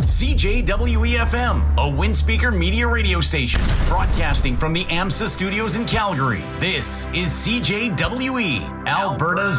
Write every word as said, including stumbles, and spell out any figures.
C J W E F M, a Windspeaker media radio station, broadcasting from the AMSA studios in Calgary. This is C J W E, Alberta's